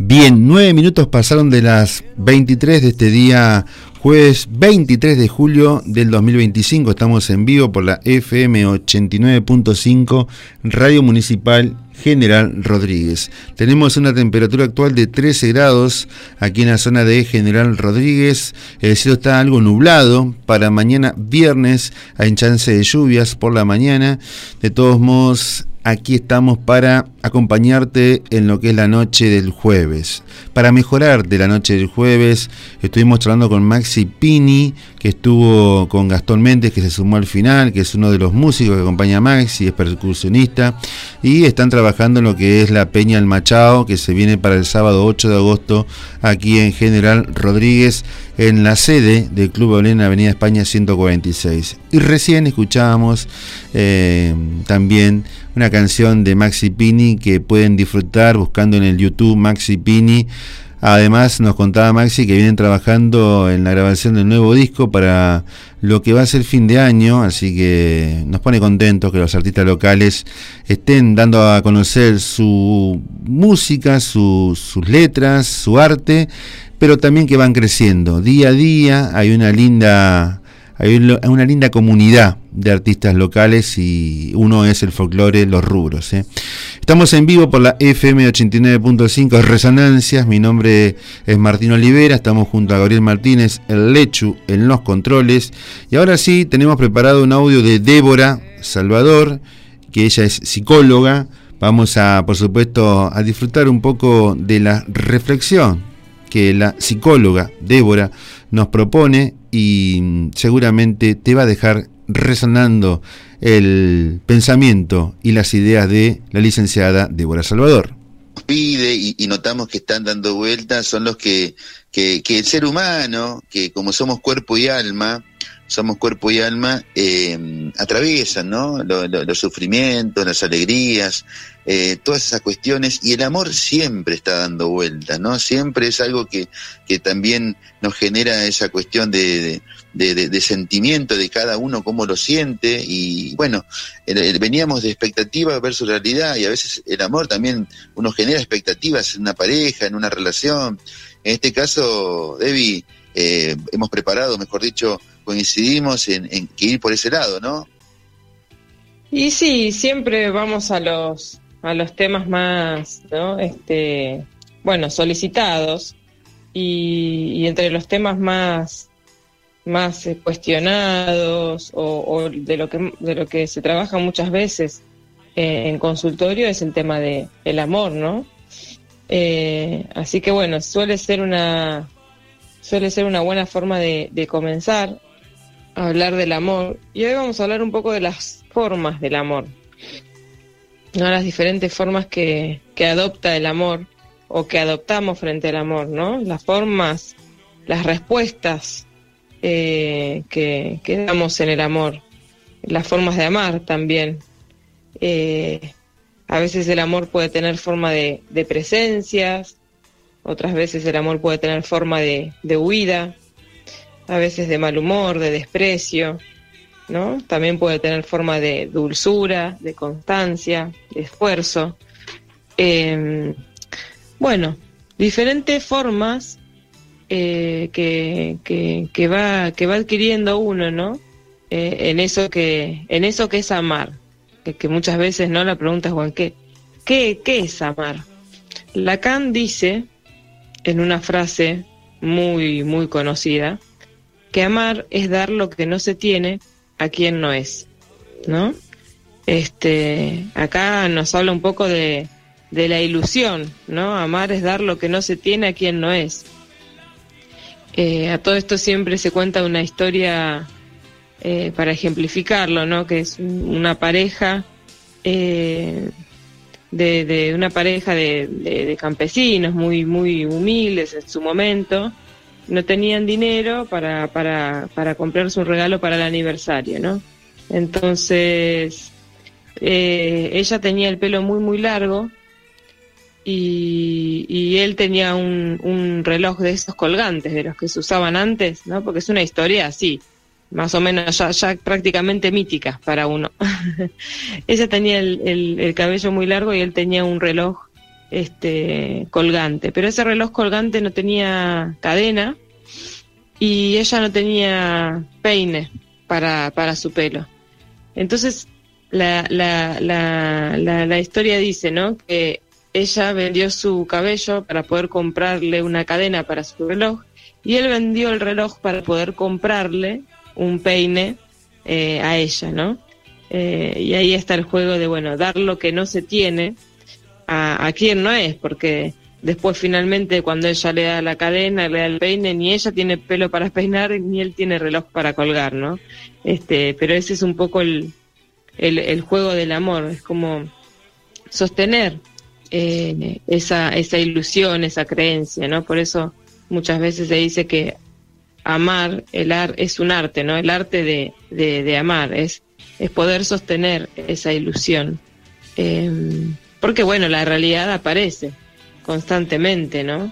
Bien, 9 minutos pasaron de las 23 de este día, jueves 23 de julio del 2025. Estamos en vivo por la FM 89.5, Radio Municipal General Rodríguez. Tenemos una temperatura actual de 13 grados aquí en la zona de General Rodríguez. El cielo está algo nublado. Para mañana viernes hay chance de lluvias por la mañana. De todos modos, aquí estamos para acompañarte en lo que es la noche del jueves. Para mejorar de la noche del jueves, estuvimos charlando con Maxi Pini, que estuvo con Gastón Méndez, que se sumó al final, que es uno de los músicos que acompaña a Maxi, es percusionista, y están trabajando en lo que es la Peña El Machao, que se viene para el sábado 8 de agosto, aquí en General Rodríguez, en la sede del Club Olén, Avenida España 146. Y recién escuchábamos también una canción de Maxi Pini que pueden disfrutar buscando en el YouTube Maxi Pini. Además nos contaba Maxi que vienen trabajando en la grabación del nuevo disco para lo que va a ser fin de año, así que nos pone contentos que los artistas locales estén dando a conocer su música, sus letras, su arte, pero también que van creciendo. Día a día hay una linda comunidad de artistas locales y uno es el folclore, los rubros. Estamos en vivo por la FM 89.5 Resonancias. Mi nombre es Martín Olivera, estamos junto a Gabriel Martínez, el Lechu, en los controles. Y ahora sí, tenemos preparado un audio de Débora Salvador, que ella es psicóloga. Vamos a, por supuesto, a disfrutar un poco de la reflexión que la psicóloga Débora nos propone y seguramente te va a dejar resonando el pensamiento y las ideas de la licenciada Débora Salvador. Pide y notamos que están dando vueltas son los que el ser humano, que como somos cuerpo y alma, atraviesan, ¿no? Los sufrimientos, las alegrías, todas esas cuestiones, y el amor siempre está dando vueltas, ¿no? Siempre es algo que también nos genera esa cuestión de sentimiento de cada uno, cómo lo siente, y bueno, veníamos de expectativa versus realidad, y a veces el amor también, uno genera expectativas en una pareja, en una relación. En este caso, Debbie, hemos preparado, mejor dicho, coincidimos en que ir por ese lado, ¿no? Y sí, siempre vamos a los temas más, ¿no? Solicitados, y entre los temas más cuestionados o de lo que se trabaja muchas veces en consultorio es el tema de el amor, ¿no? Así que bueno, suele ser una buena forma de comenzar a hablar del amor, y hoy vamos a hablar un poco de las formas del amor, ¿no? Las diferentes formas que adopta el amor o que adoptamos frente al amor, ¿no? Las formas, las respuestas que damos en el amor, las formas de amar también. A veces el amor puede tener forma de presencias, otras veces el amor puede tener forma de huida, a veces de mal humor, de desprecio, ¿no? También puede tener forma de dulzura, de constancia, de esfuerzo. Diferentes formas que va adquiriendo uno, ¿no? En eso que es amar, que muchas veces, ¿no? La pregunta es, Juan, ¿qué es amar? Lacan dice en una frase muy, muy conocida, que amar es dar lo que no se tiene a quien no es, ¿no? Acá nos habla un poco de la ilusión, ¿no? Amar es dar lo que no se tiene a quien no es. A todo esto siempre se cuenta una historia para ejemplificarlo, ¿no? Que es una pareja de campesinos muy, muy humildes en su momento. No tenían dinero para comprarse un regalo para el aniversario, ¿no? Entonces, ella tenía el pelo muy, muy largo y él tenía un reloj de esos colgantes, de los que se usaban antes, ¿no? Porque es una historia así, más o menos ya prácticamente mítica para uno. Ella tenía el cabello muy largo y él tenía un reloj colgante, pero ese reloj colgante no tenía cadena y ella no tenía peine para su pelo. Entonces la historia dice, ¿no?, que ella vendió su cabello para poder comprarle una cadena para su reloj, y él vendió el reloj para poder comprarle un peine a ella, ¿no? Y ahí está el juego de, bueno, dar lo que no se tiene a quien no es, porque después finalmente cuando ella le da la cadena, le da el peine, ni ella tiene pelo para peinar, ni él tiene reloj para colgar, ¿no? Pero ese es un poco el juego del amor, es como sostener esa ilusión, esa creencia, ¿no? Por eso muchas veces se dice que amar, es un arte, ¿no? El arte de amar, es poder sostener esa ilusión. Porque, bueno, la realidad aparece constantemente, ¿no?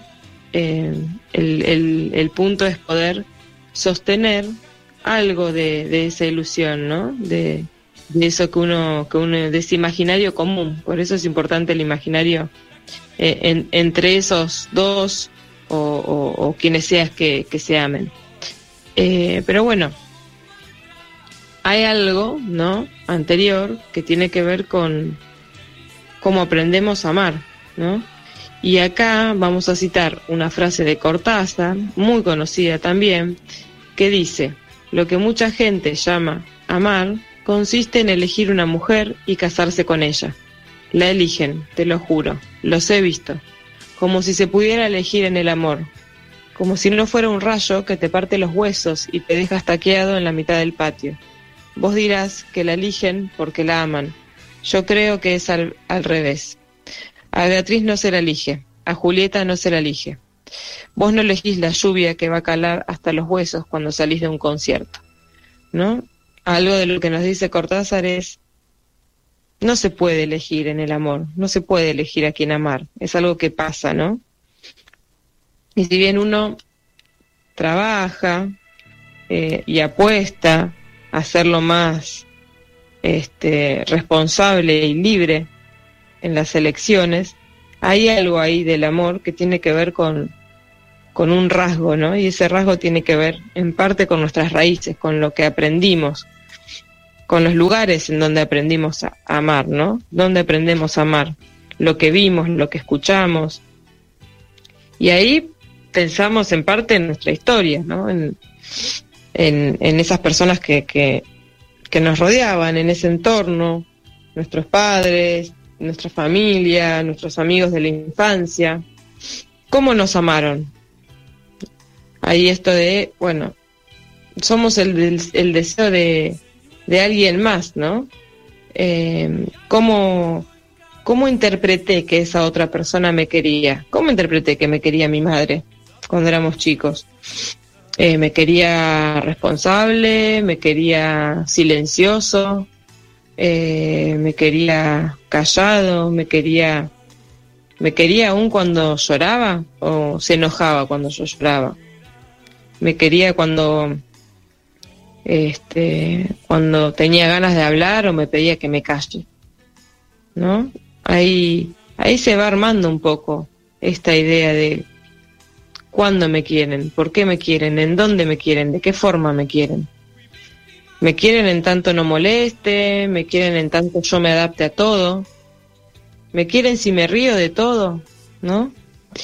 El punto es poder sostener algo de esa ilusión, ¿no? De eso que uno de ese imaginario común. Por eso es importante el imaginario entre esos dos o quienes seas que se amen. Pero bueno, hay algo, ¿no?, anterior que tiene que ver con cómo aprendemos a amar, ¿no? Y acá vamos a citar una frase de Cortázar, muy conocida también, que dice: lo que mucha gente llama amar consiste en elegir una mujer y casarse con ella. La eligen, te lo juro, los he visto, como si se pudiera elegir en el amor, como si no fuera un rayo que te parte los huesos y te deja estaqueado en la mitad del patio. Vos dirás que la eligen porque la aman. Yo creo que es al revés. A Beatriz no se la elige, a Julieta no se la elige. Vos no elegís la lluvia que va a calar hasta los huesos cuando salís de un concierto, ¿no? Algo de lo que nos dice Cortázar es: no se puede elegir en el amor, no se puede elegir a quién amar, es algo que pasa, ¿no? Y si bien uno trabaja y apuesta a ser lo más responsable y libre en las elecciones, hay algo ahí del amor que tiene que ver con un rasgo, ¿no? Y ese rasgo tiene que ver en parte con nuestras raíces, con lo que aprendimos, con los lugares en donde aprendimos a amar, ¿no? Donde aprendemos a amar, lo que vimos, lo que escuchamos. Y ahí pensamos en parte en nuestra historia, ¿no? En esas personas que nos rodeaban, en ese entorno, nuestros padres, nuestra familia, nuestros amigos de la infancia. ¿Cómo nos amaron? Ahí esto de, bueno, somos el deseo de alguien más, ¿no? ¿Cómo interpreté que esa otra persona me quería? ¿Cómo interpreté que me quería mi madre cuando éramos chicos? Me quería responsable, me quería silencioso, me quería callado, me quería aún cuando lloraba, o se enojaba cuando yo lloraba. Me quería cuando tenía ganas de hablar o me pedía que me calle, ¿no? Ahí se va armando un poco esta idea de cuándo me quieren, por qué me quieren, en dónde me quieren, de qué forma me quieren. Me quieren en tanto no moleste, me quieren en tanto yo me adapte a todo, me quieren si me río de todo, ¿no?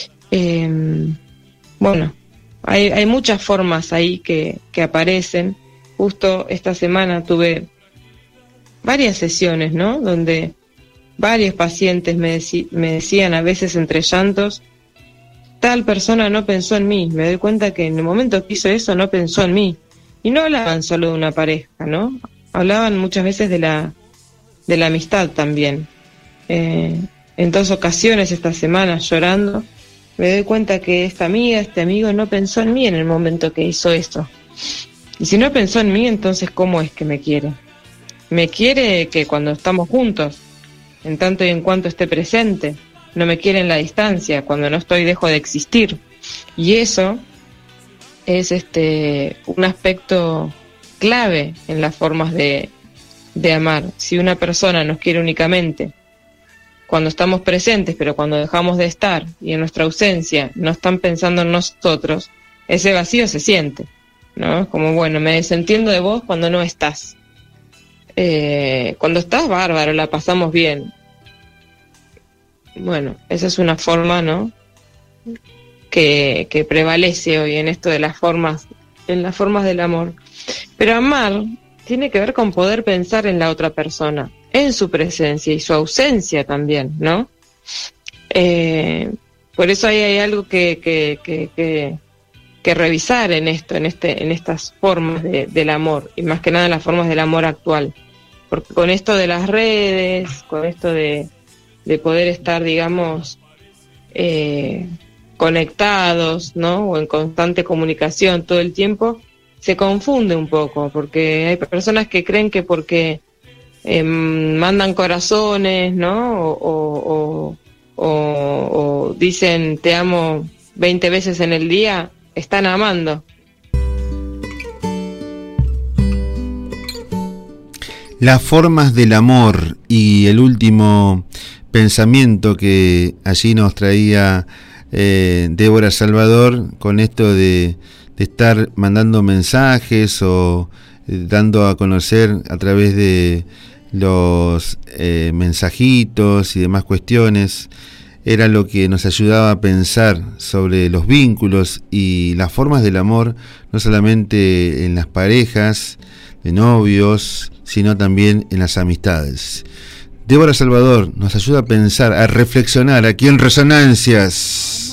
Bueno, hay muchas formas ahí que aparecen. Justo esta semana tuve varias sesiones, ¿no?, donde varios pacientes me decían, a veces entre llantos: tal persona no pensó en mí. Me doy cuenta que en el momento que hizo eso no pensó en mí. Y no hablaban solo de una pareja, ¿no? Hablaban muchas veces de la amistad también. En 2 ocasiones esta semana, llorando, me doy cuenta que esta amiga, este amigo no pensó en mí en el momento que hizo esto. Y si no pensó en mí, entonces ¿cómo es que me quiere? Me quiere que cuando estamos juntos, en tanto y en cuanto esté presente. No me quiere en la distancia, cuando no estoy dejo de existir. Y eso es un aspecto clave en las formas de amar. Si una persona nos quiere únicamente cuando estamos presentes, pero cuando dejamos de estar y en nuestra ausencia no están pensando en nosotros, ese vacío se siente, ¿no? Como, bueno, me desentiendo de vos cuando no estás. Cuando estás, bárbaro, la pasamos bien. Bueno, esa es una forma, ¿no?, que prevalece hoy en esto de las formas del amor. Pero amar tiene que ver con poder pensar en la otra persona, en su presencia y su ausencia también, ¿no? Por eso ahí hay algo que revisar en esto, en estas formas del amor, y más que nada las formas del amor actual. Porque con esto de las redes, con esto de poder estar, digamos, conectados, ¿no?, o en constante comunicación todo el tiempo, se confunde un poco, porque hay personas que creen que porque mandan corazones, ¿no?, o dicen te amo 20 veces en el día, están amando. Las formas del amor, y el último pensamiento que allí nos traía Débora Salvador, con esto de estar mandando mensajes o dando a conocer a través de los mensajitos y demás cuestiones, era lo que nos ayudaba a pensar sobre los vínculos y las formas del amor, no solamente en las parejas de novios, sino también en las amistades. Débora Salvador nos ayuda a pensar, a reflexionar aquí en Resonancias.